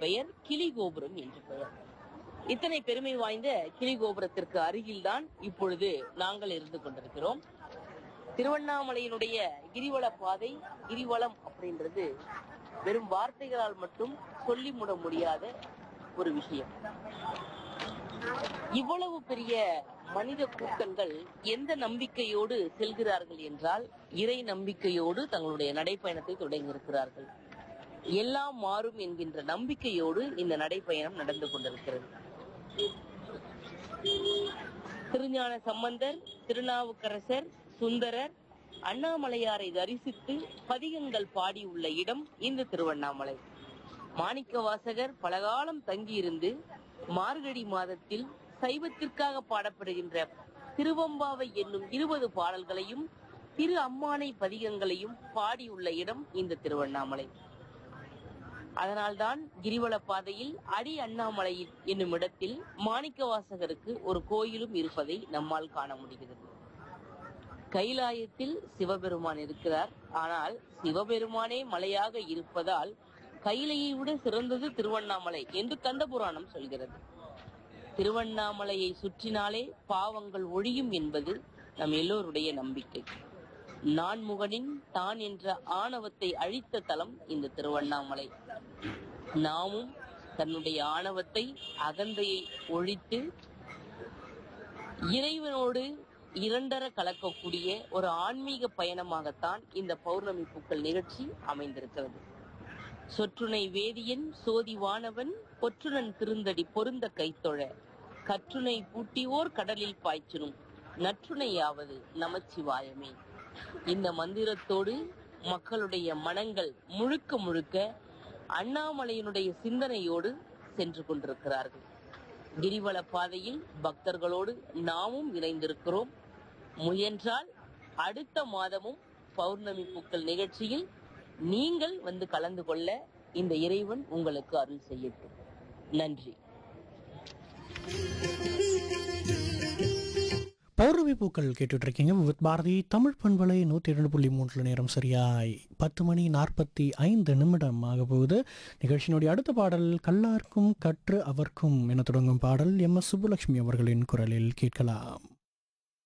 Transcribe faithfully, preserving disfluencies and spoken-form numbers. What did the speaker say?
பெயர் கிளி கோபுரம் என்று பெயர். இத்தனை பெருமை வாய்ந்த கிளி கோபுரத்திற்கு அருகில்தான் இப்பொழுது நாங்கள் இருந்து கொண்டிருக்கிறோம். திருவண்ணாமலையினுடைய கிரிவல பாதை, கிரிவலம் அப்படின்றது வெறும் வார்த்தைகளால் மட்டும் சொல்லி முட முடியாத ஒரு விஷயம். இவ்வளவு பெரிய மனித கூட்டங்கள் எந்த நம்பிக்கையோடு செல்கிறார்கள் என்றால், இறை நம்பிக்கையோடு தங்களுடைய நடைப்பயணத்தை தொடங்கியிருக்கிறார்கள். எல்லாம் மாறும் என்கின்ற நம்பிக்கையோடு இந்த நடைப்பயணம் நடந்து கொண்டிருக்கிறது. திருஞான சம்பந்தர், திருநாவுக்கரசர், சுந்தரர், அண்ணாமலையாரை தரிசித்து பதிகங்கள் பாடியுள்ள இடம் இந்த திருவண்ணாமலை. மாணிக்க வாசகர் பலகாலம் தங்கியிருந்து மார்கழி மாதத்தில் சைவத்திற்காக பாடப்படுகின்ற திருவம்பாவை என்னும் இருபது பாடல்களையும் திரு அம்மானை பதிகங்களையும் பாடியுள்ள இடம் இந்த திருவண்ணாமலை. அதனால்தான் கிரிவல பாதையில் அடி அண்ணாமலை என்னும் இடத்தில் மாணிக்க வாசகருக்கு ஒரு கோயிலும் இருப்பதை நம்மால் காண முடிகிறது. கைலாயத்தில் சிவபெருமான் இருக்கிறார். ஆனால் சிவபெருமானே மலையாக இருப்பதால் கைலையை விட சிறந்தது திருவண்ணாமலை என்று கந்தபுராணம் சொல்கிறது. திருவண்ணாமலையை சுற்றினாலே பாவங்கள் ஒழியும் என்பது நம் எல்லோருடைய நம்பிக்கை. நான்முகனின் தான் என்ற ஆணவத்தை அழித்த தலம் இந்த திருவண்ணாமலை. நாமும் தன்னுடைய ஆணவத்தை, அகந்தையை ஒழித்து இறைவனோடு இரண்டர கலக்கக்கூடிய ஒரு ஆன்மீக பயணமாகத்தான் இந்த பௌர்ணமி பூக்கள் நிகழ்ச்சி அமைந்திருக்கிறது. சொற்றுனை வேதியன் சோதி வானவன் பொற்றுனன் திருந்தடி பொருந்த கைத்தொழ கற்றுனை பூட்டியோர் கடலில் பாய்ச்சினும் நற்றுணையாவது நமச்சிவாயமே. இந்த மந்திரத்தோடு மக்களுடைய மனங்கள் முழுக்க முழுக்க அண்ணாமலையினுடைய சிந்தனையோடு சென்று கொண்டிருக்கிறார்கள். கிரிவல பாதையில் பக்தர்களோடு நாமும் இணைந்திருக்கிறோம். முயன்றால் அடுத்த மாதமும் பௌர்ணமி பூக்கள் நிகழ்ச்சியில் நீங்கள் வந்து கலந்து கொள்ள இந்த இறைவன் உங்களுக்கு அருள் செய்யட்டும். நன்றி. பௌர்ணமி பூக்கள் கேட்டுட்டு இருக்கீங்க. வித் பாரதி தமிழ் பண்பலை நூற்றி இரண்டு புள்ளி மூன்று. நேரம் சரியாய் பத்து மணி நாற்பத்தி ஐந்து நிமிடம் ஆக போகுது. நிகழ்ச்சியினுடைய அடுத்த பாடல் கல்லார்க்கும் கற்று அவர்க்கும் என தொடங்கும் பாடல் எம் எஸ் சுப்புலட்சுமி அவர்களின் குரலில் கேட்கலாம்.